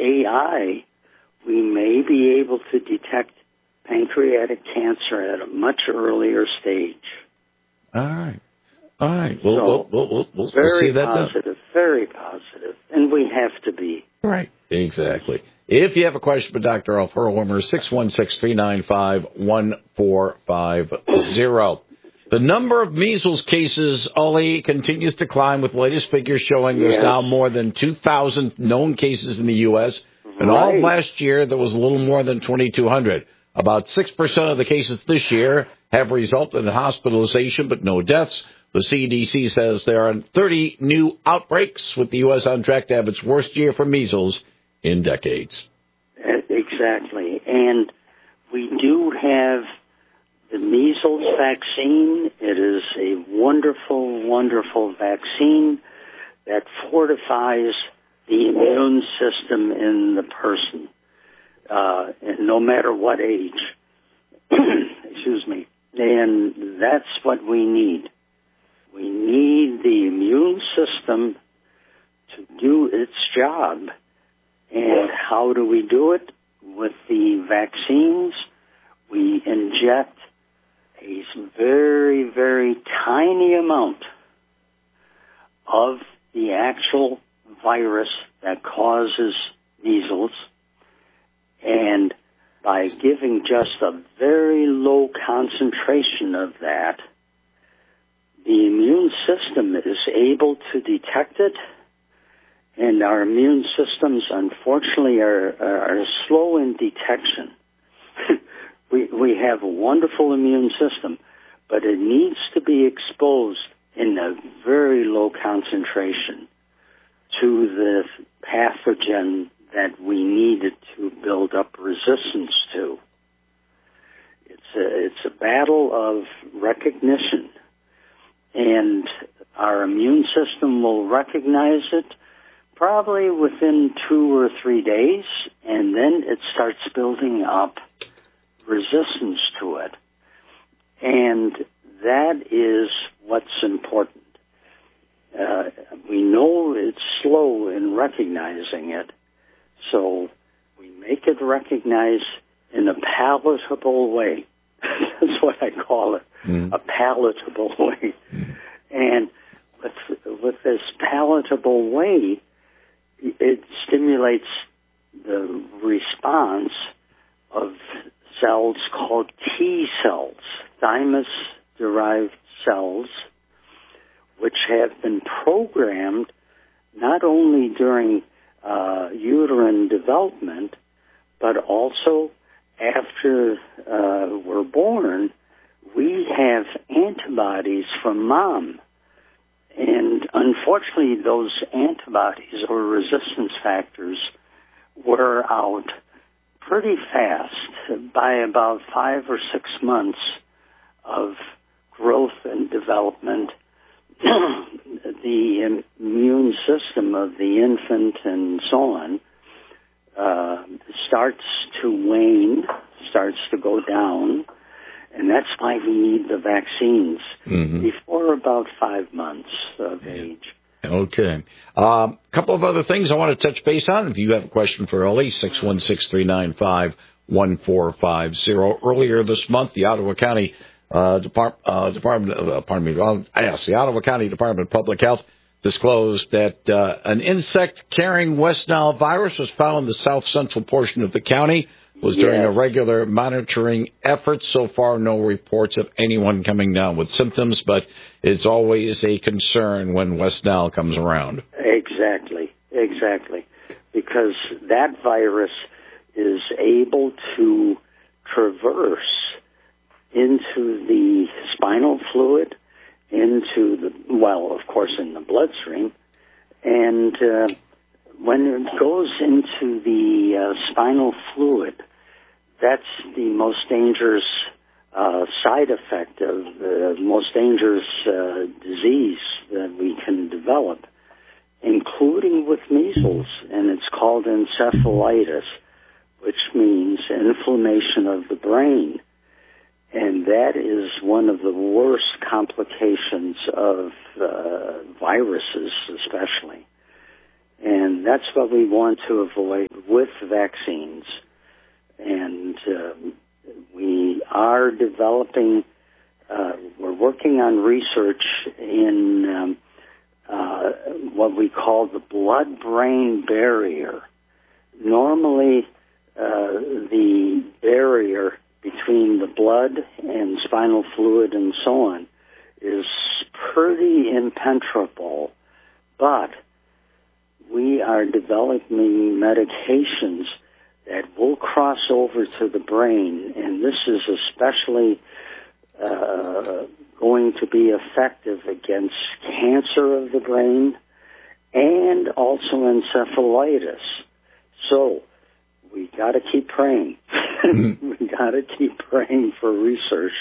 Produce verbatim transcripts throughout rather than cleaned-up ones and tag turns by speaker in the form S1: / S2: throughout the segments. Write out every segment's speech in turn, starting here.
S1: A I, we may be able to detect pancreatic cancer at a much earlier stage.
S2: All right. All right. We'll,
S1: so,
S2: we'll, we'll, we'll, we'll
S1: very
S2: see that
S1: positive,
S2: done.
S1: very positive, and we have to be.
S2: Right. Exactly. If you have a question for Doctor Alf Hurlwimmer, six one six, three nine five, one four five zero. The number of measles cases, Ollie, continues to climb, with latest figures showing there's
S1: yes.
S2: now more than two thousand known cases in the U S And
S1: right.
S2: all of last year, there was a little more than twenty-two hundred. About six percent of the cases this year have resulted in hospitalization, but no deaths. The C D C says there are thirty new outbreaks, with the U S on track to have its worst year for measles in decades.
S1: Exactly. And we do have the measles vaccine. It is a wonderful, wonderful vaccine that fortifies the immune system in the person, uh, and no matter what age. Excuse me. And that's what we need. We need the immune system to do its job. And how do we do it? With the vaccines, we inject a very, very tiny amount of the actual virus that causes measles, and by giving just a very low concentration of that, the immune system is able to detect it, and our immune systems, unfortunately, are, are, are slow in detection. we, we have a wonderful immune system, but it needs to be exposed in a very low concentration to the pathogen that we needed to build up resistance to. It's a, it's a battle of recognition, and our immune system will recognize it probably within two or three days, and then it starts building up resistance to it. And that is what's important. Uh, we know it's slow in recognizing it, so we make it recognize in a palatable way. That's what I call it, mm. a palatable way. Mm. And with, with this palatable way, it stimulates the response of cells called T cells, thymus-derived cells, which have been programmed not only during uh, uterine development, but also after uh, we're born. We have antibodies from mom. And unfortunately, those antibodies or resistance factors wear out pretty fast. By about five or six months of growth and development, the immune system of the infant and so on uh, starts to wane, starts to go down. And that's why we need the vaccines mm-hmm. before about five months of yeah. age.
S2: Okay. A um, couple of other things I want to touch base on. If you have a question for Ollie, six one six, three nine five, one four five zero. Earlier this month, the Ottawa County uh, Depart- uh, Department, uh, pardon me, uh, yes, the Ottawa County Department of Public Health disclosed that uh, an insect carrying West Nile virus was found in the south central portion of the county. Was
S1: yes.
S2: during a regular monitoring effort. So far, no reports of anyone coming down with symptoms, but it's always a concern when West Nile comes around.
S1: Exactly, exactly. Because that virus is able to traverse into the spinal fluid, into the, well, of course, in the bloodstream, and uh, when it goes into the uh, spinal fluid, that's the most dangerous uh, side effect of the most dangerous uh, disease that we can develop, including with measles, and it's called encephalitis, which means inflammation of the brain. And that is one of the worst complications of uh, viruses, especially. And that's what we want to avoid with vaccines. And uh, we are developing, uh, we're working on research in um, uh, what we call the blood-brain barrier. Normally, uh, the barrier between the blood and spinal fluid and so on is pretty impenetrable, but we are developing medications that will cross over to the brain, and this is especially uh, going to be effective against cancer of the brain and also encephalitis. So we got to keep praying. we got to keep praying for research.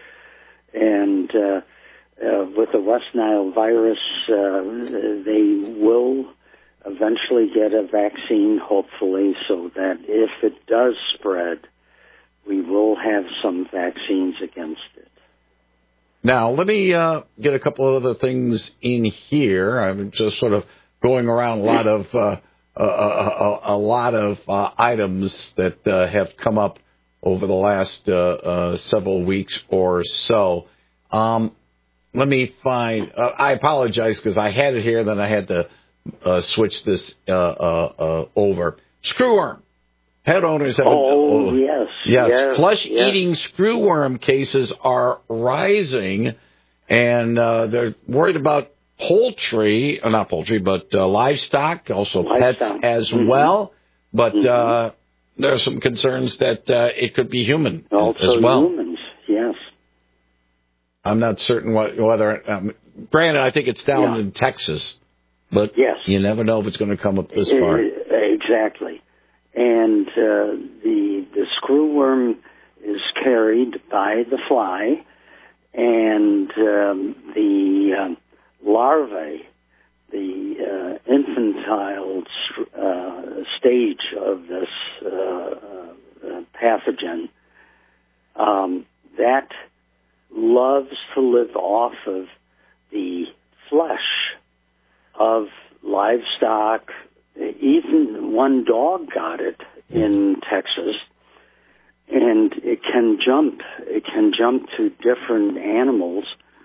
S1: And uh, uh, with the West Nile virus, uh, they will eventually get a vaccine, hopefully, so that if it does spread, we will have some vaccines against it.
S2: Now, let me uh, get a couple of other things in here. I'm just sort of going around a lot of uh, a, a, a lot of uh, items that uh, have come up over the last uh, uh, several weeks or so. Um, let me find. Uh, I apologize because I had it here, then I had to uh, switch this uh, uh, uh, over. Screwworm. Pet owners have.
S1: Oh,
S2: a, oh
S1: yes,
S2: yes.
S1: yes.
S2: Flesh-eating
S1: yes.
S2: screwworm cases are rising, and uh, they're worried about poultry, uh, not poultry, but uh, livestock, also
S1: livestock.
S2: pets as
S1: mm-hmm.
S2: well. But
S1: mm-hmm.
S2: uh, there are some concerns that uh, it could be human
S1: also
S2: as well.
S1: humans, yes.
S2: I'm not certain what, whether. Um, granted, I think it's down
S1: yeah.
S2: in Texas, but
S1: yes.
S2: you never know if it's going to come up this far.
S1: Exactly. And uh, the the screwworm is carried by the fly, and um, the um, larvae, the uh, infantile uh, stage of this uh, uh, pathogen, um, that loves to live off of the flesh of livestock. Even one dog got it in Texas, and it can jump. It can jump to different animals,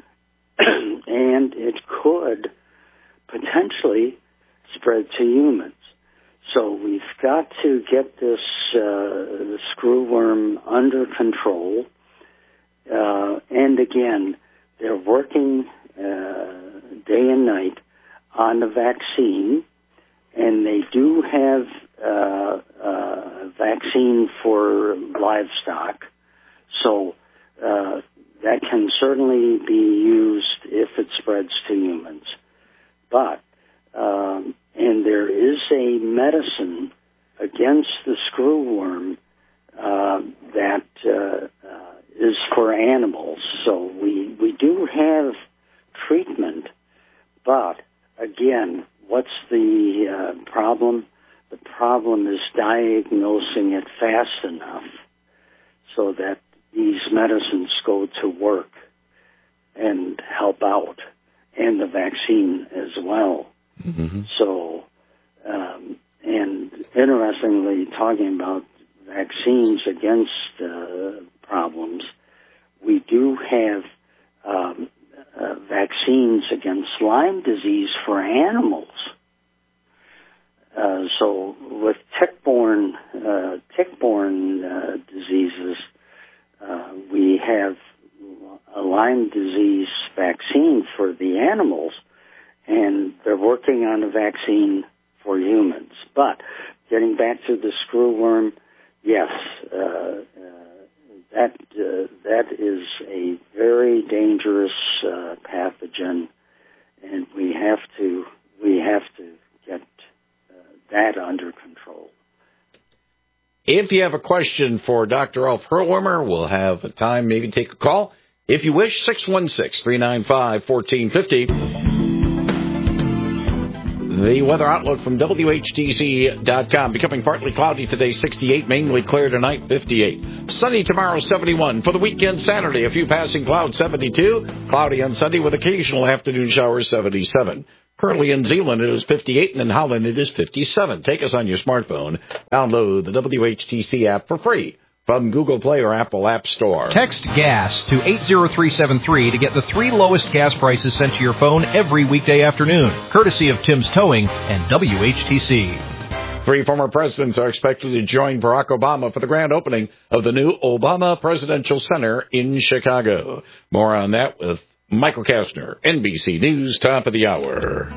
S1: and it could potentially spread to humans. So we've got to get this uh, screwworm under control. Uh, and again, they're working uh, day and night on the vaccine. And they do have uh, uh, vaccine for livestock, so uh, that can certainly be used if it spreads to humans. But, um, and there is a medicine against the screwworm uh, that uh, uh, is for animals. So we, we do have treatment, but again, what's the uh, problem? The problem is diagnosing it fast enough so that these medicines go to work and help out, and the vaccine as well.
S2: Mm-hmm.
S1: So, um, and interestingly, talking about vaccines against uh, problems, we do have um, Uh, vaccines against Lyme disease for animals. Uh, so with tick-borne, uh, tick-borne uh, diseases, uh, we have a Lyme disease vaccine for the animals, and they're working on a vaccine for humans. But getting back to the screwworm, yes, uh, uh, that uh, that is a very dangerous uh, pathogen, and we have to we have to get uh, that under control.
S2: If you have a question for Doctor Alf Herrlwimmer, we'll have a time, maybe take a call. If you wish, six one six, three nine five, one four five zero. The weather outlook from W H D C dot com. Becoming partly cloudy today, sixty-eight. Mainly clear tonight, fifty-eight. Sunny tomorrow, seventy-one. For the weekend, Saturday, a few passing clouds, seventy-two. Cloudy on Sunday with occasional afternoon showers, seventy-seven. Currently in Zeeland, it is fifty-eight, and in Holland, it is fifty-seven. Take us on your smartphone. Download the W H T C app for free from Google Play or Apple App Store.
S3: Text GAS to eight zero three seven three to get the three lowest gas prices sent to your phone every weekday afternoon, courtesy of Tim's Towing and W H T C.
S2: Three former presidents are expected to join Barack Obama for the grand opening of the new Obama Presidential Center in Chicago. More on that with Michael Kastner, N B C News, top of the hour.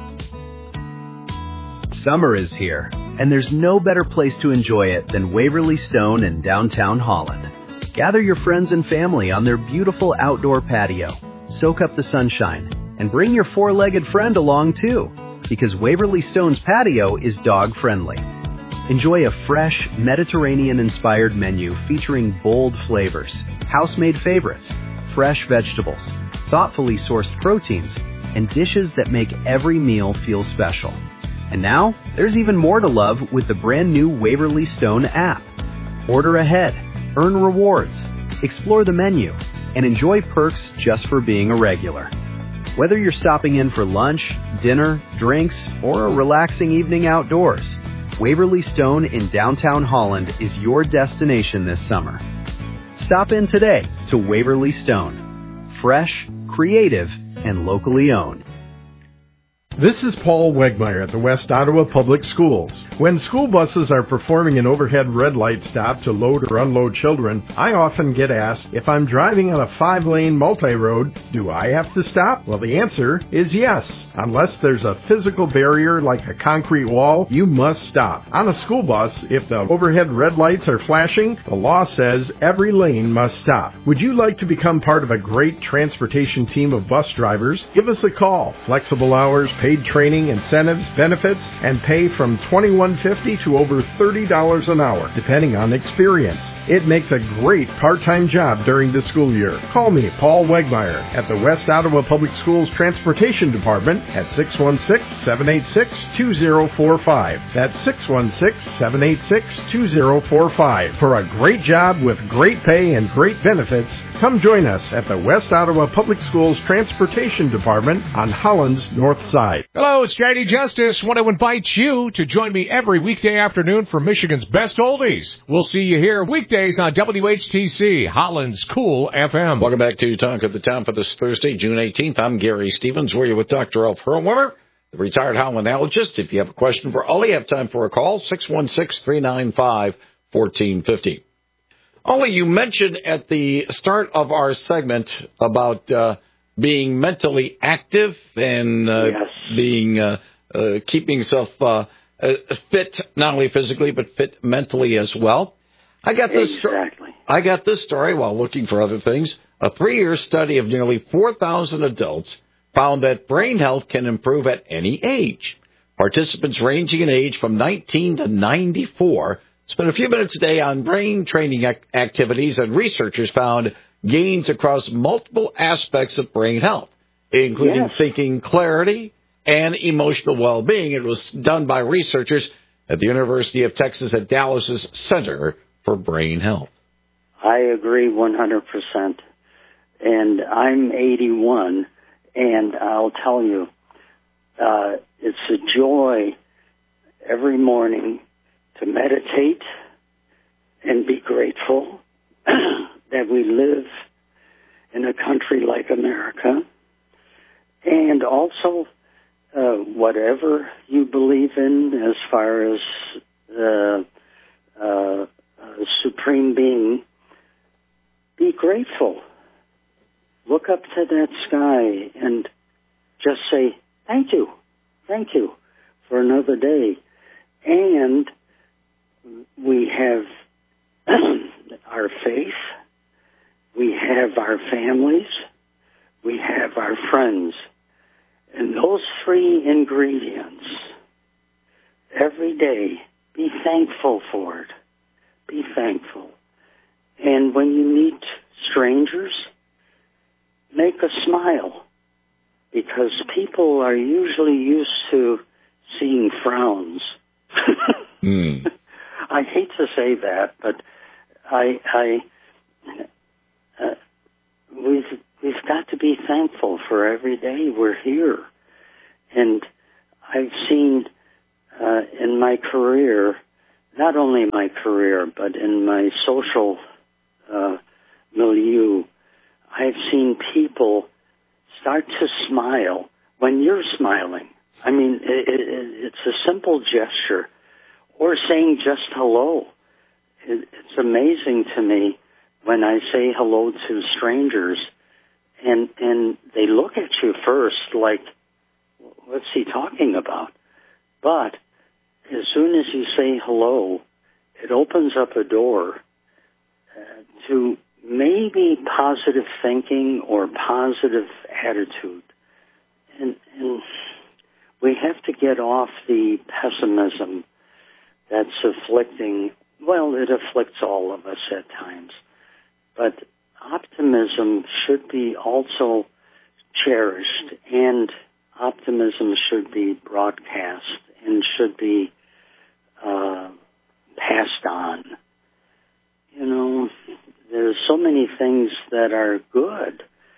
S4: Summer is here, and there's no better place to enjoy it than Waverly Stone in downtown Holland. Gather your friends and family on their beautiful outdoor patio, soak up the sunshine, and bring your four-legged friend along too, because Waverly Stone's patio is dog-friendly. Enjoy a fresh, Mediterranean-inspired menu featuring bold flavors, house-made favorites, fresh vegetables, thoughtfully sourced proteins, and dishes that make every meal feel special. And now, there's even more to love with the brand new Waverly Stone app. Order ahead, earn rewards, explore the menu, and enjoy perks just for being a regular. Whether you're stopping in for lunch, dinner, drinks, or a relaxing evening outdoors, Waverly Stone in downtown Holland is your destination this summer. Stop in today to Waverly Stone. Fresh, creative, and locally owned.
S5: This is Paul Wegmeyer at the West Ottawa Public Schools. When school buses are performing an overhead red light stop to load or unload children, I often get asked, if I'm driving on a five-lane multi-road, do I have to stop? Well, the answer is yes. Unless there's a physical barrier like a concrete wall, you must stop. On a school bus, if the overhead red lights are flashing, the law says every lane must stop. Would you like to become part of a great transportation team of bus drivers? Give us a call. Flexible hours, paid training, incentives, benefits, and pay from twenty-one dollars and fifty cents to over thirty dollars an hour, depending on experience. It makes a great part-time job during the school year. Call me, Paul Wegmeyer, at the West Ottawa Public Schools Transportation Department at six one six, seven eight six, two zero four five. That's six one six, seven eight six, two zero four five. For a great job with great pay and great benefits, come join us at the West Ottawa Public Schools Transportation Department on Holland's North Side.
S6: Hello, it's J D Justice. Want to invite you to join me every weekday afternoon for Michigan's Best Oldies. We'll see you here weekdays on W H T C, Holland's Cool F M.
S2: Welcome back to Talk of the Town for this Thursday, June eighteenth. I'm Gary Stevens. We're here with Doctor Alf Perlwimmer, the retired Hollandologist. If you have a question for Ollie, you have time for a call, six one six, three nine five, one four five zero. Ollie, you mentioned at the start of our segment about uh, being mentally active and uh,
S1: yes.
S2: being uh, uh, keeping yourself uh, uh, fit, not only physically but fit mentally as well. I got this.
S1: Exactly.
S2: I got this story while looking for other things. A three-year study of nearly four thousand adults found that brain health can improve at any age. Participants ranging in age from nineteen to ninety-four spent a few minutes a day on brain training ac- activities, and researchers found gains across multiple aspects of brain health, including
S1: yes.
S2: thinking clarity and emotional well-being. It was done by researchers at the University of Texas at Dallas's Center for Brain Health.
S1: I agree one hundred percent. And I'm eighty-one, and I'll tell you, uh, it's a joy every morning to meditate and be grateful that we live in a country like America. And also, uh, whatever you believe in as far as the uh, uh, supreme being, be grateful. Look up to that sky and just say, thank you, thank you for another day. And we have our faith, we have our families, we have our friends. And those three ingredients, every day, be thankful for it. Be thankful. And when you meet strangers, make a smile, because people are usually used to seeing frowns.
S2: mm.
S1: I hate to say that, but I, I, uh, we've we've got to be thankful for every day we're here, and I've seen uh, in my career, not only my career, but in my social uh, milieu, I've seen people start to smile when you're smiling. I mean, it, it, it's a simple gesture, or saying just hello. It, it's amazing to me when I say hello to strangers, and and they look at you first like, what's he talking about? But as soon as you say hello, it opens up a door uh, to maybe positive thinking or positive attitude. And, and we have to get off the pessimism that's afflicting, well, it afflicts all of us at times. But optimism should be also cherished, and optimism should be broadcast and should be uh, passed on. You know, there's so many things that are good,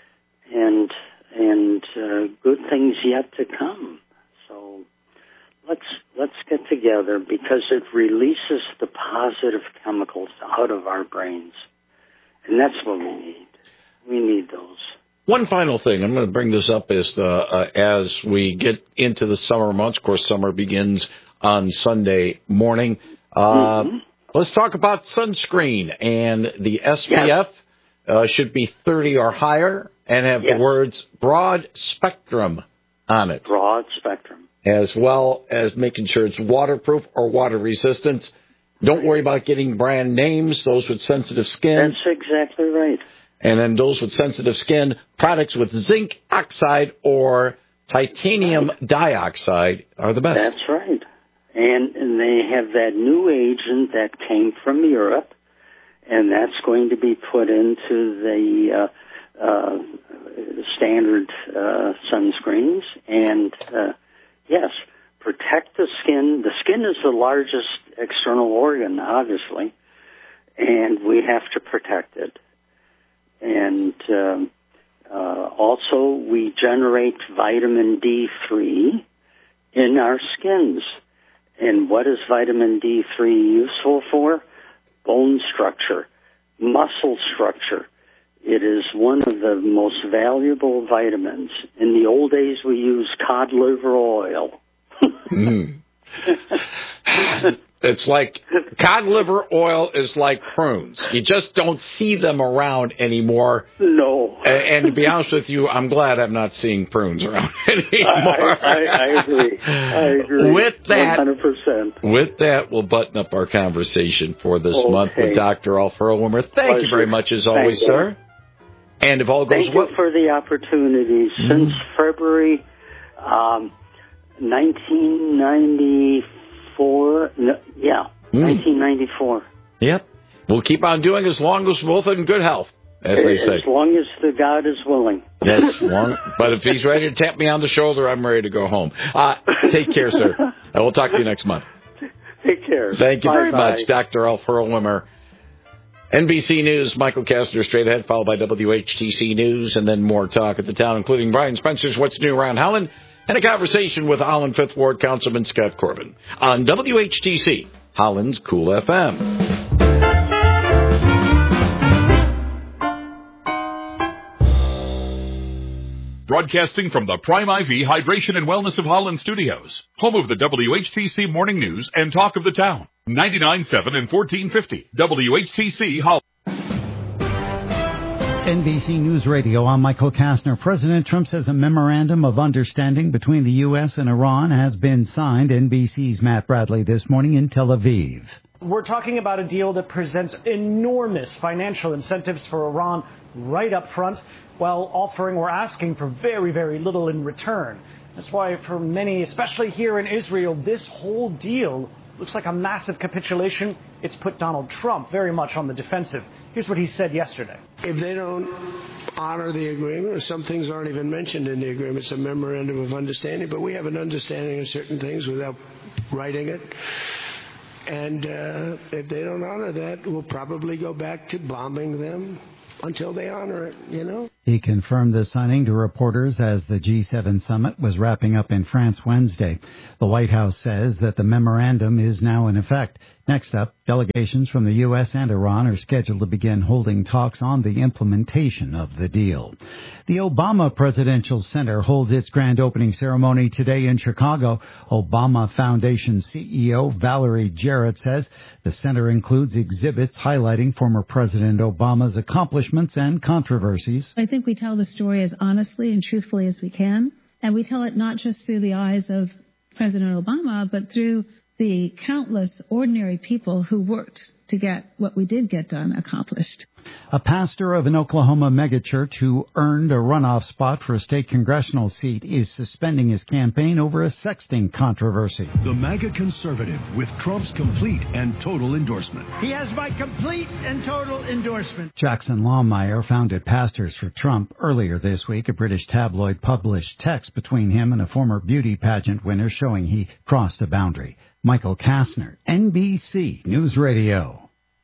S1: and and uh, good things yet to come. So let's let's get together, because it releases the positive chemicals out of our brains, and that's what we need. We need those.
S2: One final thing, I'm going to bring this up is uh, uh, as we get into the summer months. Of course, summer begins on Sunday morning. Uh, mm-hmm. Let's talk about sunscreen, and the S P F yes. uh, should be thirty or higher and have yes. the words broad spectrum on it.
S1: Broad spectrum.
S2: As well as making sure it's waterproof or water resistant. Don't worry about getting brand names, those with sensitive skin.
S1: That's exactly right.
S2: And then those with sensitive skin, products with zinc oxide or titanium right. dioxide are the best.
S1: That's right. And, and they have that new agent that came from Europe, and that's going to be put into the uh, uh, standard uh, sunscreens. And, uh, yes, protect the skin. The skin is the largest external organ, obviously, and we have to protect it. And um, uh, also, we generate vitamin D three in our skins. And what is vitamin D three useful for? Bone structure, muscle structure. It is one of the most valuable vitamins. In the old days, we used cod liver oil.
S2: mm. It's like cod liver oil is like prunes. You just don't see them around anymore.
S1: No.
S2: And, and to be honest with you, I'm glad I'm not seeing prunes around anymore.
S1: I, I, I agree. I agree.
S2: With that,
S1: one hundred percent.
S2: With that, we'll button up our conversation for this okay. month with Doctor Alf Hurlwimmer. Thank Pleasure. you very much, as always,
S1: Thank
S2: sir. You. And if all goes
S1: Thank
S2: well,
S1: you for the opportunity. Mm-hmm. Since February um, nineteen ninety-four. Four, no, yeah, mm. nineteen ninety-four.
S2: Yep. We'll keep on doing as long as we're both in good health, as they say.
S1: As long as the God is willing.
S2: Yes, long, but if he's ready to tap me on the shoulder, I'm ready to go home. Uh, take care, sir. And we'll talk to you next month.
S1: Take care.
S2: Thank you
S1: bye,
S2: very
S1: bye.
S2: much, Doctor Alf Hurlwimmer. N B C News, Michael Kastner straight ahead, followed by W H T C News, and then more talk at the town, including Brian Spencer's What's New Around Holland, and a conversation with Holland Fifth Ward Councilman Scott Corbin on W H T C, Holland's Cool F M.
S7: Broadcasting from the Prime I V Hydration and Wellness of Holland Studios, home of the W H T C Morning News and Talk of the Town, ninety-nine point seven and fourteen fifty W H T C Holland.
S8: N B C News Radio, I'm Michael Kastner. President Trump says a memorandum of understanding between the U S and Iran has been signed. N B C's Matt Bradley this morning in Tel Aviv.
S9: We're talking about a deal that presents enormous financial incentives for Iran right up front, while offering or asking for very, very little in return. That's why for many, especially here in Israel, this whole deal looks like a massive capitulation. It's put Donald Trump very much on the defensive. Here's what he said yesterday.
S10: If they don't honor the agreement, or some things aren't even mentioned in the agreement, it's a memorandum of understanding, but we have an understanding of certain things without writing it. And uh, if they don't honor that, we'll probably go back to bombing them until they honor it, you know?
S8: He confirmed the signing to reporters as the G seven summit was wrapping up in France Wednesday. The White House says that the memorandum is now in effect. Next up, delegations from the U S and Iran are scheduled to begin holding talks on the implementation of the deal. The Obama Presidential Center holds its grand opening ceremony today in Chicago. Obama Foundation C E O Valerie Jarrett says the center includes exhibits highlighting former President Obama's accomplishments and controversies.
S11: I think we tell the story as honestly and truthfully as we can, and we tell it not just through the eyes of President Obama, but through the countless ordinary people who worked to get what we did get done accomplished.
S8: A pastor of an Oklahoma megachurch who earned a runoff spot for a state congressional seat is suspending his campaign over a sexting controversy.
S12: The MAGA conservative with Trump's complete and total endorsement.
S13: He has my complete and total endorsement.
S8: Jackson Lawmeyer founded Pastors for Trump. Earlier this week, a British tabloid published text between him and a former beauty pageant winner showing he crossed a boundary. Michael Kastner, N B C News Radio.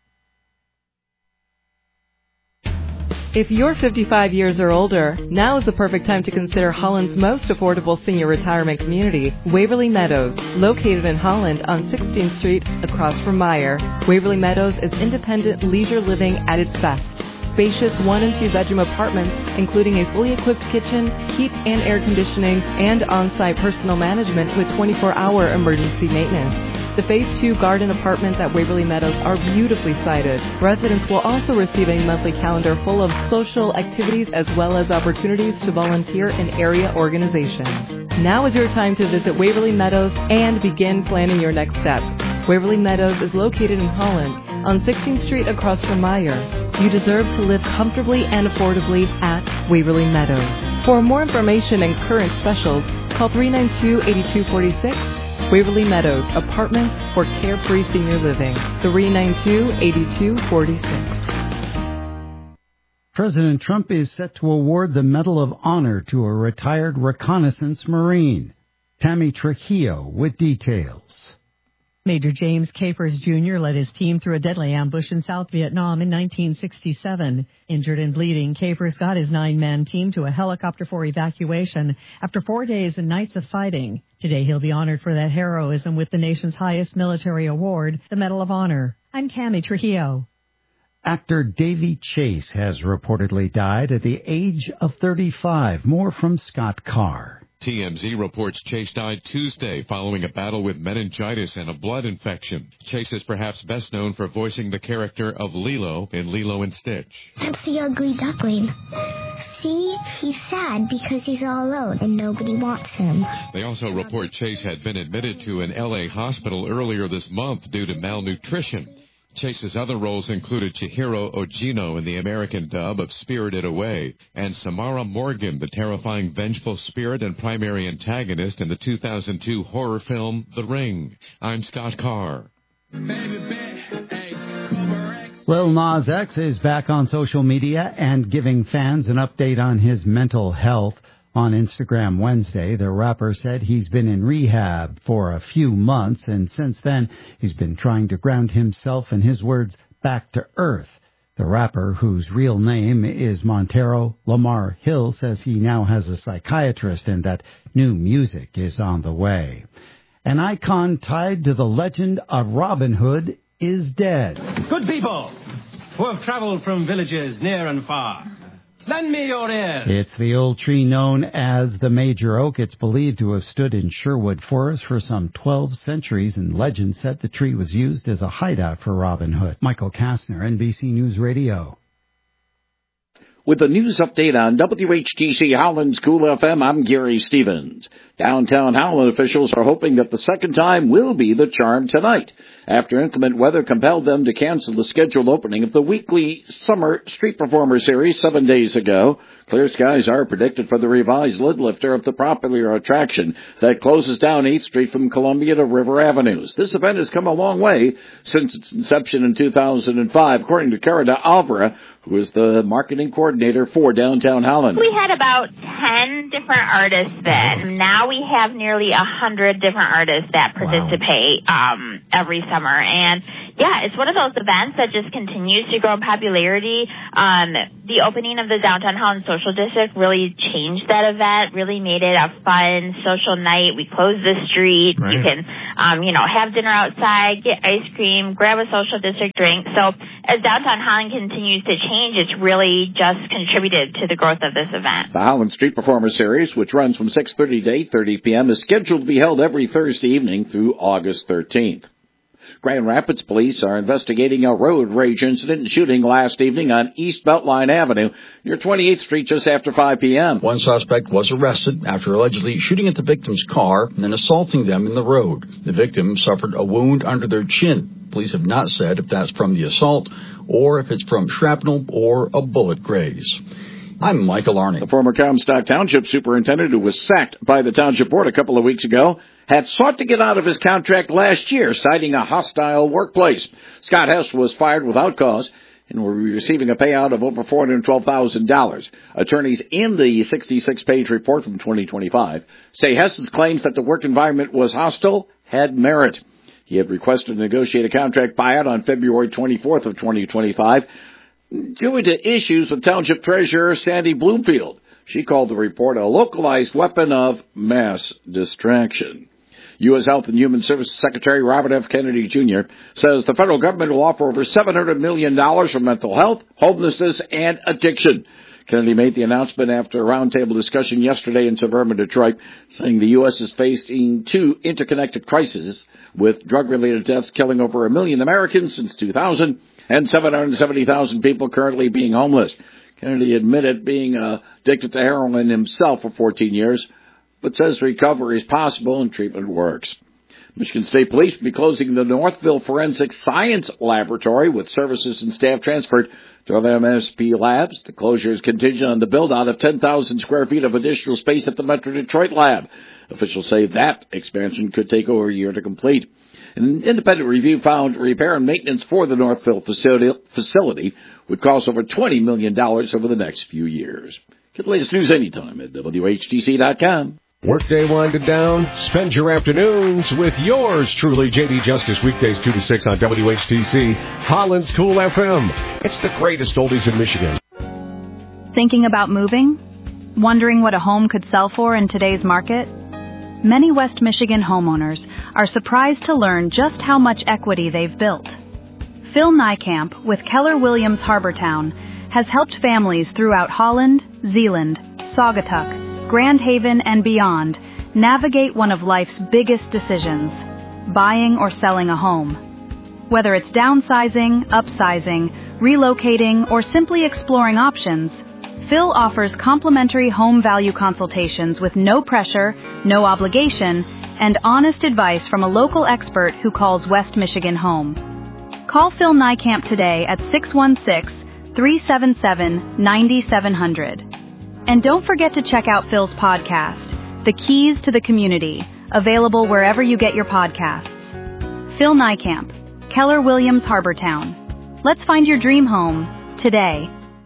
S14: If you're fifty-five years or older, now is the perfect time to consider Holland's most affordable senior retirement community, Waverly Meadows, located in Holland on sixteenth Street across from Meyer. Waverly Meadows is independent leisure living at its best. Spacious one and two bedroom apartments, including a fully equipped kitchen, heat and air conditioning, and on-site personal management with twenty-four hour emergency maintenance. The Phase two garden apartments at Waverly Meadows are beautifully sited. Residents will also receive a monthly calendar full of social activities as well as opportunities to volunteer in area organizations. Now is your time to visit Waverly Meadows and begin planning your next step. Waverly Meadows is located in Holland on sixteenth Street across from Meyer. You deserve to live comfortably and affordably at Waverly Meadows. For more information and current specials, call three nine two, eight two four six. Waverly Meadows, apartments for carefree senior living. three nine two, eight two four six.
S8: President Trump is set to award the Medal of Honor to a retired reconnaissance Marine. Tammy Trujillo with details.
S15: Major James Capers Junior led his team through a deadly ambush in South Vietnam in nineteen sixty-seven. Injured and bleeding, Capers got his nine-man team to a helicopter for evacuation after four days and nights of fighting. Today he'll be honored for that heroism with the nation's highest military award, the Medal of Honor. I'm Tammy Trujillo.
S8: Actor Davy Chase has reportedly died at the age of thirty-five. More from Scott Carr.
S16: T M Z reports Chase died Tuesday following a battle with meningitis and a blood infection. Chase is perhaps best known for voicing the character of Lilo in Lilo and Stitch.
S17: That's the ugly duckling. See, he's sad because he's all alone and nobody wants him.
S16: They also report Chase had been admitted to an L A hospital earlier this month due to malnutrition. Chase's other roles included Chihiro Ogino in the American dub of Spirited Away, and Samara Morgan, the terrifying vengeful spirit and primary antagonist in the two thousand two horror film The Ring. I'm Scott Carr.
S8: Lil Nas X is back on social media and giving fans an update on his mental health. On Instagram Wednesday, the rapper said he's been in rehab for a few months, and since then he's been trying to ground himself, in his words, back to earth. The rapper, whose real name is Montero Lamar Hill, says he now has a psychiatrist and that new music is on the way. An icon tied to the legend of Robin Hood is dead.
S18: Good people who have traveled from villages near and far, lend me your ear.
S8: It's the old tree known as the Major Oak. It's believed to have stood in Sherwood Forest for some twelve centuries, and legend said the tree was used as a hideout for Robin Hood. Michael Kastner, N B C News Radio.
S2: With the news update on W H T C Howland's Cool F M, I'm Gary Stevens. Downtown Howland officials are hoping that the second time will be the charm tonight, after inclement weather compelled them to cancel the scheduled opening of the weekly Summer Street Performer Series seven days ago. Clear skies are predicted for the revised lid lifter of the popular attraction that closes down eighth Street from Columbia to River Avenues. This event has come a long way since its inception in two thousand five, according to Carida Alvara, who is the marketing coordinator for Downtown Howland.
S19: We had about ten different artists then. Now we have nearly one hundred different artists that participate wow. um, every summer. And, yeah, it's one of those events that just continues to grow in popularity. Um, the opening of the Downtown Holland Social District really changed that event, really made it a fun social night. We closed the street. Right. You can, um, you know, have dinner outside, get ice cream, grab a social district drink. So as Downtown Holland continues to change, it's really just contributed to the growth of this event.
S2: The Holland Street Performer Series, which runs from six thirty to eight thirty p.m., is scheduled to be held every Thursday evening through August thirteenth. Grand Rapids police are investigating a road rage incident and shooting last evening on East Beltline Avenue near twenty-eighth Street just after five p.m.
S20: One suspect was arrested after allegedly shooting at the victim's car and then assaulting them in the road. The victim suffered a wound under their chin. Police have not said if that's from the assault or if it's from shrapnel or a bullet graze. I'm Michael Arney.
S2: The former Comstock Township superintendent, who was sacked by the township board a couple of weeks ago, had sought to get out of his contract last year, citing a hostile workplace. Scott Hess was fired without cause and will be receiving a payout of over four hundred twelve thousand dollars. Attorneys in the sixty-six page report from twenty twenty-five say Hess's claims that the work environment was hostile had merit. He had requested to negotiate a contract buyout on February twenty-fourth of twenty twenty-five due to issues with Township Treasurer Sandy Bloomfield. She called the report a localized weapon of mass distraction. U S Health and Human Services Secretary Robert F. Kennedy Junior says the federal government will offer over seven hundred million dollars for mental health, homelessness, and addiction. Kennedy made the announcement after a roundtable discussion yesterday in suburban Detroit, saying the U S is facing two interconnected crises, with drug-related deaths killing over a million Americans since two thousand and seven hundred seventy thousand people currently being homeless. Kennedy admitted being uh, addicted to heroin himself for fourteen years, but says recovery is possible and treatment works. Michigan State Police will be closing the Northville Forensic Science Laboratory, with services and staff transferred to other M S P labs. The closure is contingent on the build-out of ten thousand square feet of additional space at the Metro Detroit lab. Officials say that expansion could take over a year to complete. An independent review found repair and maintenance for the Northville facility, facility would cost over twenty million dollars over the next few years. Get the latest news anytime at W H T C dot com.
S6: Workday winded down. Spend your afternoons with yours truly, J D Justice, weekdays two to six on W H T C, Holland's Cool F M. It's the greatest oldies in Michigan.
S21: Thinking about moving? Wondering what a home could sell for in today's market? Many West Michigan homeowners are surprised to learn just how much equity they've built. Phil Niekamp with Keller Williams Harbortown has helped families throughout Holland, Zeeland, Saugatuck, Grand Haven, and beyond navigate one of life's biggest decisions, buying or selling a home. Whether it's downsizing, upsizing, relocating, or simply exploring options, Phil offers complimentary home value consultations with no pressure, no obligation, and honest advice from a local expert who calls West Michigan home. Call Phil Niekamp today at six one six, three seven seven, nine seven zero zero. And don't forget to check out Phil's podcast, The Keys to the Community, available wherever you get your podcasts. Phil Niekamp, Keller Williams Harbortown. Let's find your dream home today.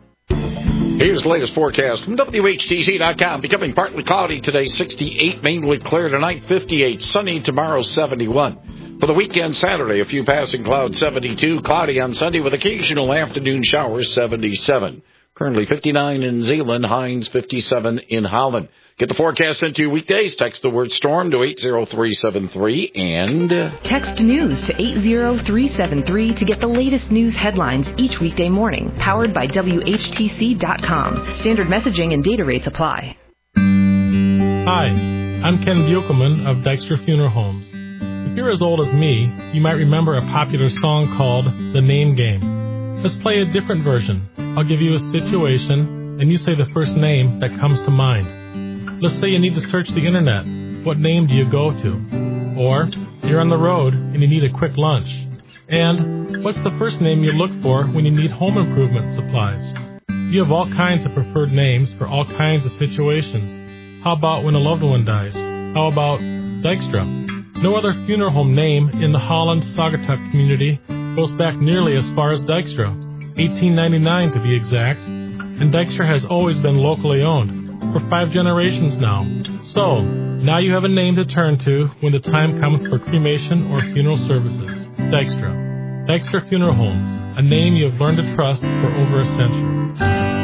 S2: Here's the latest forecast from W H T C dot com. Becoming partly cloudy today, sixty-eight, mainly clear tonight, fifty-eight, sunny tomorrow, seventy-one. For the weekend, Saturday, a few passing clouds, seventy-two, cloudy on Sunday with occasional afternoon showers, seventy-seven. Currently fifty-nine in Zeeland, Hines fifty-seven in Holland. Get the forecast sent to you weekdays. Text the word storm to eight zero three seven three and
S22: text news to eight zero three seven three to get the latest news headlines each weekday morning. Powered by W H T C dot com. Standard messaging and data rates apply.
S23: Hi, I'm Ken Buchelman of Dykstra Funeral Homes. If you're as old as me, you might remember a popular song called The Name Game. Let's play a different version. I'll give you a situation, and you say the first name that comes to mind. Let's say you need to search the internet. What name do you go to? Or you're on the road and you need a quick lunch. And what's the first name you look for when you need home improvement supplies? You have all kinds of preferred names for all kinds of situations. How about when a loved one dies? How about Dykstra? No other funeral home name in the Holland Saugatuck community goes back nearly as far as Dykstra, eighteen ninety-nine to be exact, and Dykstra has always been locally owned. For five generations now. So, now you have a name to turn to when the time comes for cremation or funeral services. Dykstra. Dykstra Funeral Homes, a name you have learned to trust for over a century.